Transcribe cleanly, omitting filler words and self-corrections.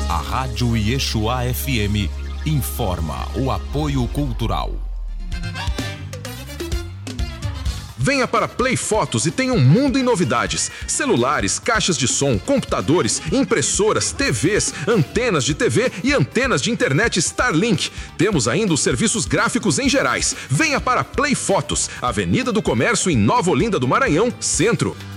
A Rádio Yeshua FM informa o apoio cultural. Venha para Play Fotos e tenha um mundo em novidades. Celulares, caixas de som, computadores, impressoras, TVs, antenas de TV e antenas de internet Starlink. Temos ainda os serviços gráficos em gerais. Venha para Play Fotos, Avenida do Comércio em Nova Olinda do Maranhão, Centro.